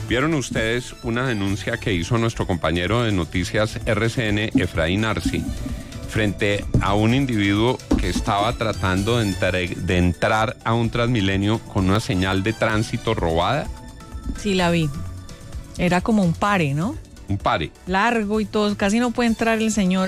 Vieron ustedes una denuncia que hizo nuestro compañero de Noticias RCN, Efraín Arce, frente a un individuo que estaba tratando de entrar a un Transmilenio con una señal de tránsito robada. Sí, la vi. Era como un pare, ¿no? Un pare. Largo y todo. Casi no puede entrar el señor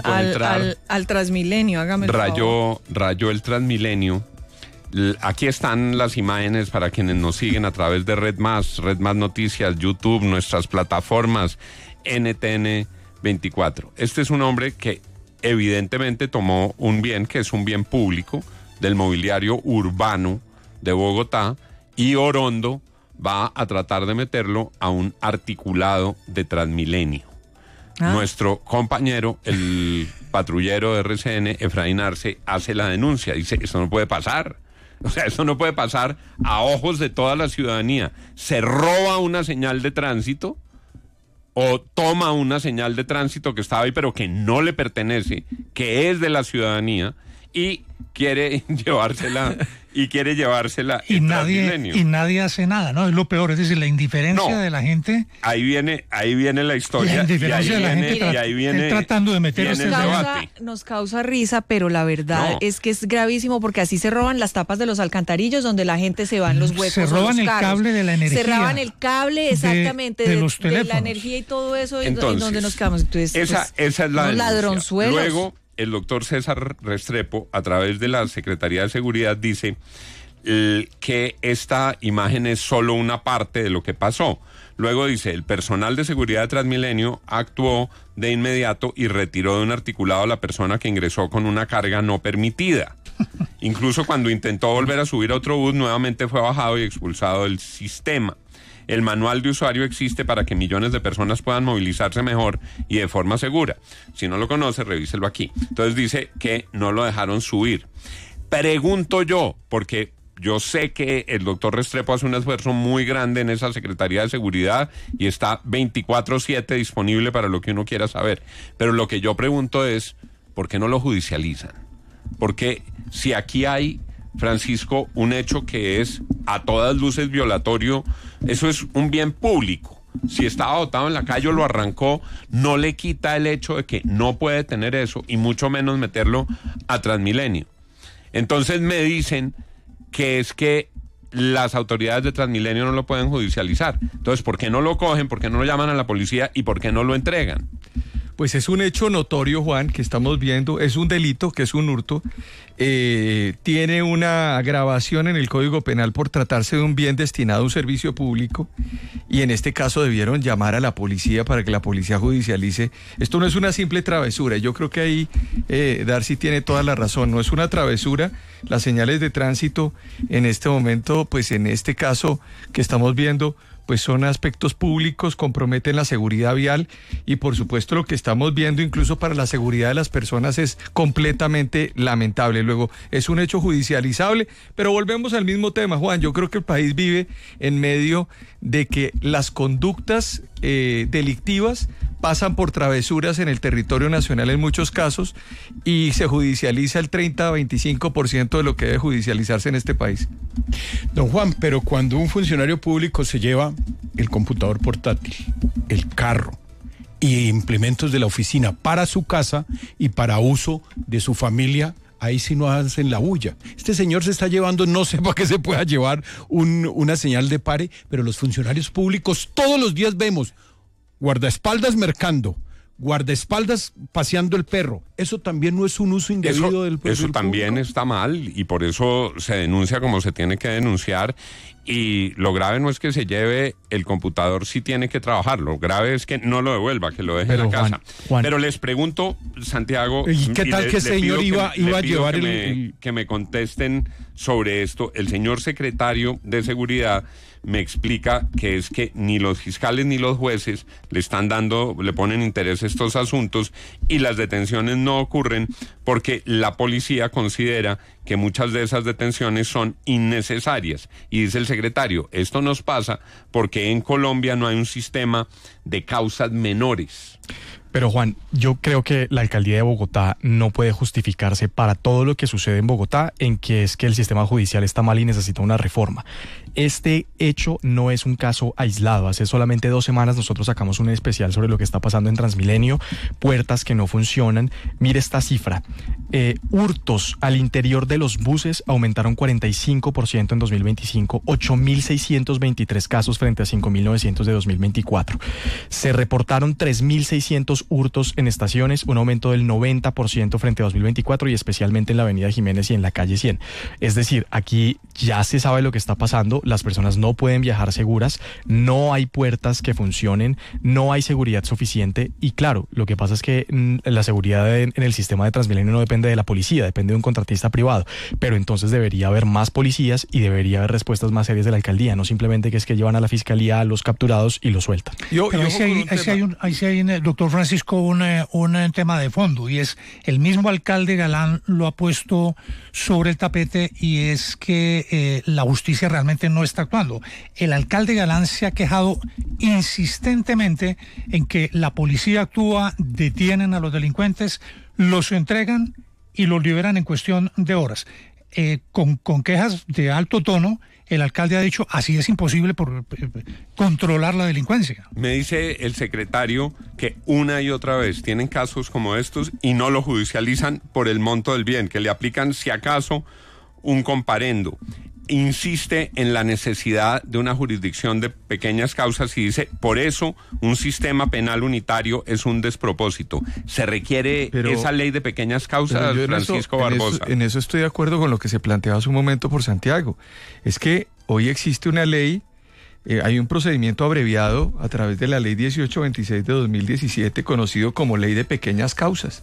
al Transmilenio. Hágame el favor. Rayó el Transmilenio. Aquí están las imágenes para quienes nos siguen a través de Red Más Noticias, YouTube, nuestras plataformas, NTN 24. Este es un hombre que evidentemente tomó un bien que es un bien público del mobiliario urbano de Bogotá, y Orondo va a tratar de meterlo a un articulado de Transmilenio. Nuestro compañero, el patrullero de RCN, Efraín Arce, hace la denuncia. Dice, esto no puede pasar. O sea, esto no puede pasar a ojos de toda la ciudadanía. Se roba una señal de tránsito o toma una señal de tránsito que estaba ahí pero que no le pertenece, que es de la ciudadanía, y quiere llevársela y nadie hace nada, ¿no? Es lo peor, es decir, la indiferencia de la gente. Ahí viene la historia. La indiferencia de la gente tratando de meterse. Nos causa risa, pero la verdad es que es gravísimo, porque así se roban las tapas de los alcantarillos donde la gente se va en los huecos. Se roban el cable de la energía. Se roban el cable, exactamente, de los teléfonos. De la energía y todo eso. Entonces, donde nos quedamos. Entonces, esa es la denuncia. Ladronzuelos. Luego, el doctor César Restrepo, a través de la Secretaría de Seguridad, dice que esta imagen es solo una parte de lo que pasó. Luego dice, el personal de seguridad de Transmilenio actuó de inmediato y retiró de un articulado a la persona que ingresó con una carga no permitida. Incluso cuando intentó volver a subir a otro bus, nuevamente fue bajado y expulsado del sistema. El manual de usuario existe para que millones de personas puedan movilizarse mejor y de forma segura. Si no lo conoce, revíselo aquí. Entonces dice que no lo dejaron subir. Pregunto yo, porque yo sé que el doctor Restrepo hace un esfuerzo muy grande en esa Secretaría de Seguridad y está 24/7 disponible para lo que uno quiera saber. Pero lo que yo pregunto es, ¿por qué no lo judicializan? Porque si aquí hay, Francisco, un hecho que es a todas luces violatorio, eso es un bien público. Si estaba botado en la calle o lo arrancó, no le quita el hecho de que no puede tener eso, y mucho menos meterlo a Transmilenio. Entonces me dicen que es que las autoridades de Transmilenio no lo pueden judicializar. Entonces, ¿por qué no lo cogen? ¿Por qué no lo llaman a la policía? ¿Y por qué no lo entregan? Pues es un hecho notorio, Juan, que estamos viendo, es un delito, que es un hurto, tiene una agravación en el Código Penal por tratarse de un bien destinado a un servicio público, y en este caso debieron llamar a la policía para que la policía judicialice. Esto no es una simple travesura, yo creo que ahí Darcy tiene toda la razón, no es una travesura. Las señales de tránsito en este momento, pues en este caso que estamos viendo, pues son aspectos públicos, comprometen la seguridad vial, y por supuesto lo que estamos viendo incluso para la seguridad de las personas es completamente lamentable. Luego, es un hecho judicializable, pero volvemos al mismo tema, Juan. Yo creo que el país vive en medio de que las conductas delictivas pasan por travesuras en el territorio nacional en muchos casos, y se judicializa el 30-25% de lo que debe judicializarse en este país. Don Juan, pero cuando un funcionario público se lleva el computador portátil, el carro y implementos de la oficina para su casa y para uso de su familia, ahí sí no hacen la bulla. Este señor se está llevando, no sé para qué se pueda llevar una señal de pare, pero los funcionarios públicos todos los días vemos guardaespaldas mercando, guardaespaldas paseando el perro. Eso también no es un uso indebido del también público. Está mal, y por eso se denuncia como se tiene que denunciar. Y lo grave no es que se lleve el computador, sí tiene que trabajar. Lo grave es que no lo devuelva, que lo deje en la casa. Juan, pero les pregunto, Santiago, ¿y qué tal que el señor iba a llevar que me contesten sobre esto? El señor secretario de Seguridad me explica que es que ni los fiscales ni los jueces le ponen interés a estos asuntos, y las detenciones no ocurren porque la policía considera que muchas de esas detenciones son innecesarias. Y dice el secretario, esto nos pasa porque en Colombia no hay un sistema de causas menores. Pero Juan, yo creo que la alcaldía de Bogotá no puede justificarse para todo lo que sucede en Bogotá en que es que el sistema judicial está mal y necesita una reforma. Este hecho no es un caso aislado. Hace solamente 2 semanas nosotros sacamos un especial sobre lo que está pasando en Transmilenio, puertas que no funcionan. Mire esta cifra. Hurtos al interior de los buses aumentaron 45% en 2025, 8.623 casos frente a 5.900 de 2024. Se reportaron 3.600 hurtos en estaciones, un aumento del 90% frente a 2024 y especialmente en la avenida Jiménez y en la calle 100. Es decir, aquí ya se sabe lo que está pasando, las personas no pueden viajar seguras, no hay puertas que funcionen, no hay seguridad suficiente y claro, lo que pasa es que la seguridad en el sistema de Transmilenio no depende de la policía, depende de un contratista privado, pero entonces debería haber más policías y debería haber respuestas más serias de la alcaldía, no simplemente que es que llevan a la fiscalía a los capturados y los sueltan. Ahí sí hay, doctor Francisco, un tema de fondo, y es el mismo alcalde Galán lo ha puesto sobre el tapete, y es que la justicia realmente no está actuando. El alcalde Galán se ha quejado insistentemente en que la policía actúa, detienen a los delincuentes, los entregan y los liberan en cuestión de horas. Con quejas de alto tono, el alcalde ha dicho, así es imposible controlar la delincuencia. Me dice el secretario que una y otra vez tienen casos como estos y no lo judicializan por el monto del bien, que le aplican si acaso un comparendo. Insiste en la necesidad de una jurisdicción de pequeñas causas y dice, por eso un sistema penal unitario es un despropósito. Se requiere esa ley de pequeñas causas, Francisco Barbosa. En eso estoy de acuerdo con lo que se planteaba hace un momento por Santiago. Es que hoy existe una ley, hay un procedimiento abreviado a través de la ley 1826 de 2017, conocido como ley de pequeñas causas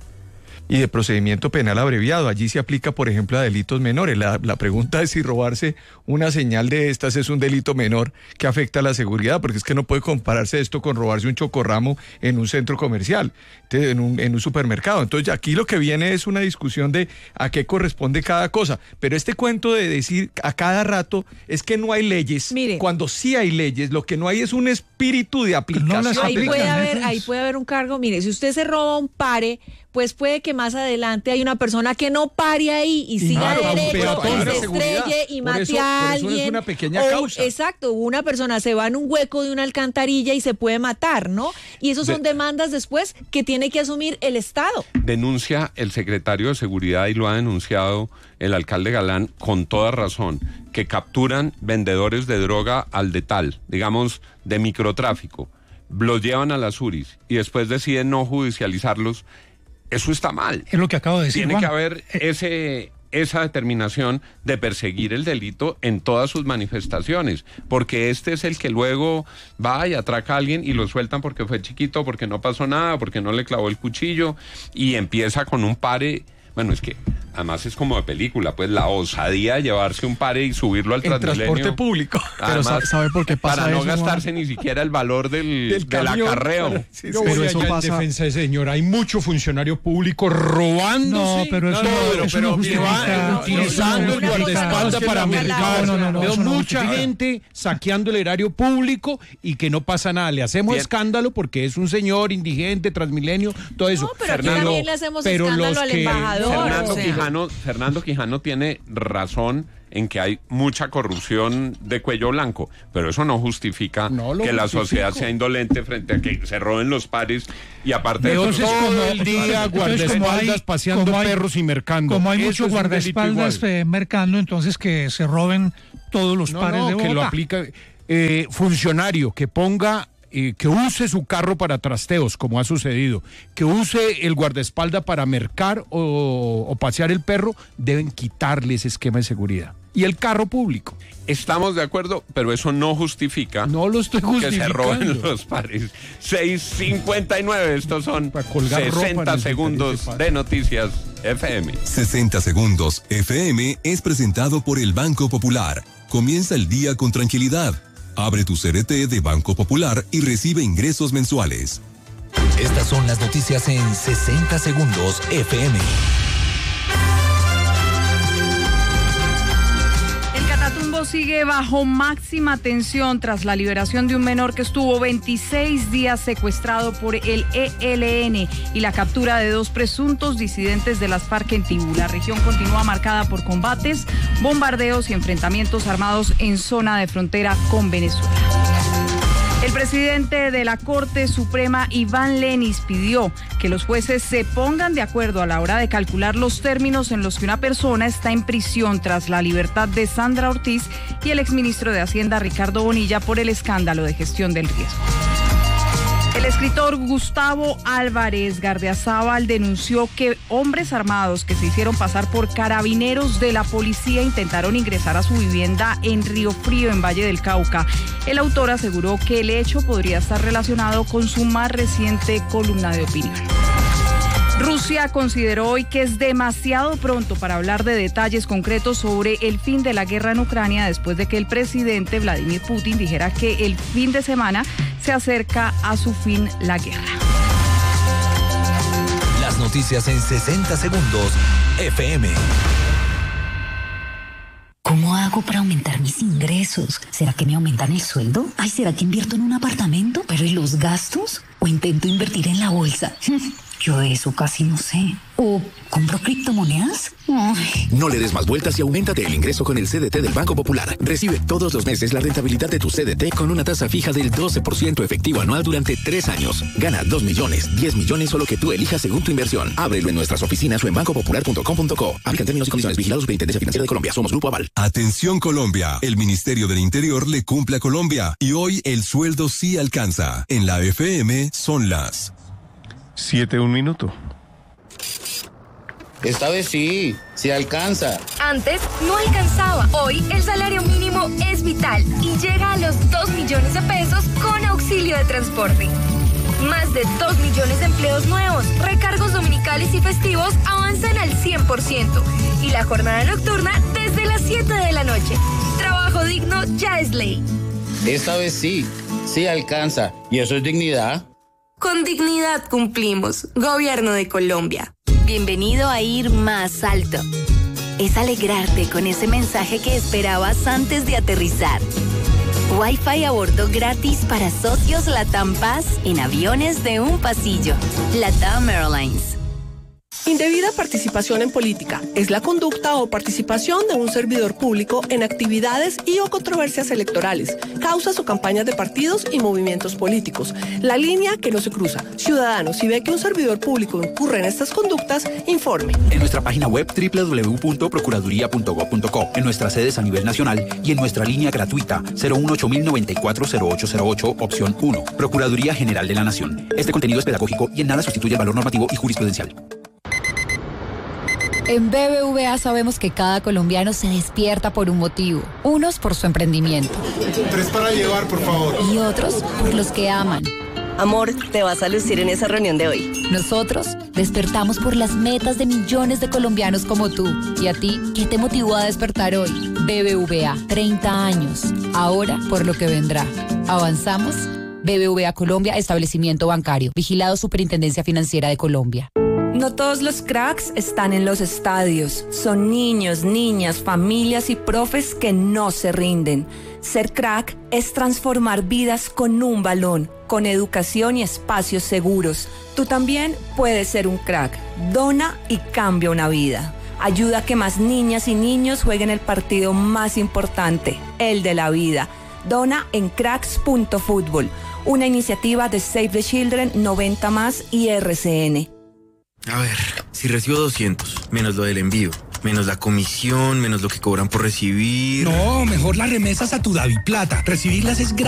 y de procedimiento penal abreviado. Allí se aplica, por ejemplo, a delitos menores. La pregunta es si robarse una señal de estas es un delito menor que afecta a la seguridad, porque es que no puede compararse esto con robarse un chocorramo en un centro comercial, en un supermercado. Entonces aquí lo que viene es una discusión de a qué corresponde cada cosa. Pero este cuento de decir a cada rato es que no hay leyes, mire, cuando sí hay leyes, lo que no hay es un espíritu de aplicación. No ahí puede haber un cargo. Mire, si usted se roba un pare, pues puede que más adelante hay una persona que no pare ahí y siga derecho y se estrelle y mate a alguien. Por eso es una pequeña causa. Exacto, una persona se va en un hueco de una alcantarilla y se puede matar, ¿no? Y eso son demandas después que tiene que asumir el Estado. Denuncia el secretario de Seguridad, y lo ha denunciado el alcalde Galán con toda razón, que capturan vendedores de droga al detal, digamos, de microtráfico, los llevan a las URIs y después deciden no judicializarlos. Eso está mal. Es lo que acabo de decir, Tiene que haber esa determinación de perseguir el delito en todas sus manifestaciones, porque este es el que luego va y atraca a alguien y lo sueltan porque fue chiquito, porque no pasó nada, porque no le clavó el cuchillo, y empieza con un pare. Bueno, es que además es como de película, pues la osadía de llevarse un pare y subirlo al Transmilenio. Transporte público. Además, pero ¿sabe por qué pasa para no eso, gastarse Juan? ni siquiera el valor del acarreo. Pero eso pasa. En defensa de ese señor, hay mucho funcionario público robándose. No, pero eso no justifica. Utilizando el guardaespaldas para mercar. Veo mucha justifica. gente saqueando el erario público y que no pasa nada. Le hacemos escándalo porque es un señor indigente, Transmilenio, todo eso. No, pero aquí también le hacemos escándalo al embajador. Fernando Quijano tiene razón en que hay mucha corrupción de cuello blanco, pero eso no justifica que la sociedad sea indolente frente a que se roben los pares y aparte de eso todo el día guardaespaldas paseando perros y mercando. Como hay muchos guardaespaldas mercando, entonces que se roben todos los pares de Bogotá. Que lo aplica funcionario, que ponga que use su carro para trasteos, como ha sucedido, que use el guardaespaldas para mercar o pasear el perro, deben quitarle ese esquema de seguridad. Y el carro público. Estamos de acuerdo, pero eso no justifica que se roben los pares. 6:59, estos son 60 segundos de Noticias FM. 60 segundos FM es presentado por el Banco Popular. Comienza el día con tranquilidad. Abre tu CRT de Banco Popular y recibe ingresos mensuales. Estas son las noticias en 60 segundos FM. El Catatumbo sigue bajo máxima tensión tras la liberación de un menor que estuvo 26 días secuestrado por el ELN y la captura de 2 presuntos disidentes de las FARC en Tibú. La región continúa marcada por combates, bombardeos y enfrentamientos armados en zona de frontera con Venezuela. El presidente de la Corte Suprema, Iván Lenis, pidió que los jueces se pongan de acuerdo a la hora de calcular los términos en los que una persona está en prisión tras la libertad de Sandra Ortiz y el exministro de Hacienda, Ricardo Bonilla, por el escándalo de gestión del riesgo. El escritor Gustavo Álvarez Gardiazabal denunció que hombres armados que se hicieron pasar por carabineros de la policía intentaron ingresar a su vivienda en Río Frío, en Valle del Cauca. El autor aseguró que el hecho podría estar relacionado con su más reciente columna de opinión. Rusia consideró hoy que es demasiado pronto para hablar de detalles concretos sobre el fin de la guerra en Ucrania después de que el presidente Vladimir Putin dijera que el fin de semana se acerca a su fin la guerra. Las noticias en 60 segundos, FM. ¿Cómo hago para aumentar mis ingresos? ¿Será que me aumentan el sueldo? Ay, ¿será que invierto en un apartamento? ¿Pero y los gastos? ¿O intento invertir en la bolsa? Yo de eso casi no sé. ¿O compro criptomonedas? Ay. No le des más vueltas y auméntate el ingreso con el CDT del Banco Popular. Recibe todos los meses la rentabilidad de tu CDT con una tasa fija del 12% efectivo anual durante 3 años. Gana 2 millones, 10 millones o lo que tú elijas según tu inversión. Ábrelo en nuestras oficinas o en bancopopular.com.co. Aplican términos y condiciones. Vigilados Superintendencia Financiera de Colombia. Somos Grupo Aval. Atención Colombia. El Ministerio del Interior le cumple a Colombia y hoy el sueldo sí alcanza. En la FM son las 7:01. Esta vez sí alcanza. Antes no alcanzaba. Hoy el salario mínimo es vital y llega a los 2 millones de pesos con auxilio de transporte. Más de 2 millones de empleos nuevos, recargos dominicales y festivos avanzan al 100% y la jornada nocturna desde las 7 de la noche. Trabajo digno ya es ley. Esta vez sí alcanza. ¿Y eso es dignidad? Con dignidad cumplimos. Gobierno de Colombia. Bienvenido a Ir Más Alto. Es alegrarte con ese mensaje que esperabas antes de aterrizar. Wi-Fi a bordo gratis para socios LATAM Paz en aviones de un pasillo. LATAM Airlines. Indebida participación en política es la conducta o participación de un servidor público en actividades y o controversias electorales, causas o campañas de partidos y movimientos políticos. La línea que no se cruza. Ciudadano, si ve que un servidor público incurre en estas conductas, informe. En nuestra página web www.procuraduría.gov.co, en nuestras sedes a nivel nacional y en nuestra línea gratuita 018-094-0808, opción 1. Procuraduría General de la Nación. Este contenido es pedagógico y en nada sustituye el valor normativo y jurisprudencial. En BBVA sabemos que cada colombiano se despierta por un motivo. Unos por su emprendimiento. 3 para llevar, por favor. Y otros por los que aman. Amor, te vas a lucir en esa reunión de hoy. Nosotros despertamos por las metas de millones de colombianos como tú. ¿Y a ti qué te motivó a despertar hoy? BBVA, 30 años. Ahora por lo que vendrá. ¿Avanzamos? BBVA Colombia, establecimiento bancario. Vigilado Superintendencia Financiera de Colombia. No todos los cracks están en los estadios. Son niños, niñas, familias y profes que no se rinden. Ser crack es transformar vidas con un balón, con educación y espacios seguros. Tú también puedes ser un crack. Dona y cambia una vida. Ayuda a que más niñas y niños jueguen el partido más importante, el de la vida. Dona en cracks.fútbol, una iniciativa de Save the Children, 90+ y RCN. A ver, si recibo 200, menos lo del envío, menos la comisión, menos lo que cobran por recibir... No, mejor las remesas a tu DaviPlata. Recibirlas es gratis.